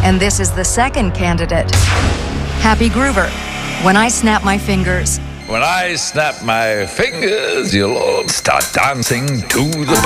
And this is the second candidate. Happy Groover. When I snap my fingers. When I snap my fingers, you'll all start dancing to the